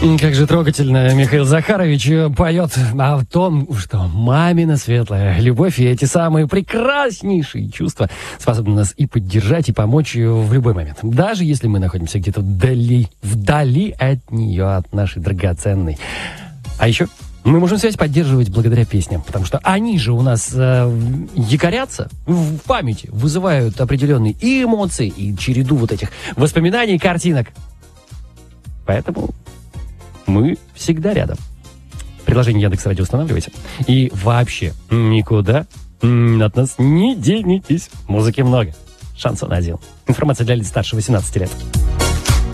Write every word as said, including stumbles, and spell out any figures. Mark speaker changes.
Speaker 1: Как же трогательно Михаил Захарович поет о том, что мамина светлая любовь и эти самые прекраснейшие чувства способны нас и поддержать, и помочь в любой момент. Даже если мы находимся где-то вдали, вдали от нее, от нашей драгоценной. А еще мы можем связь поддерживать благодаря песням, потому что они же у нас э, якорятся в памяти, вызывают определенные и эмоции, и череду вот этих воспоминаний и картинок. Поэтому мы всегда рядом. Приложение Яндекс.Радио устанавливайте. И вообще никуда от нас не денетесь. Музыки много. Шансон один. Информация для лиц старше восемнадцати лет.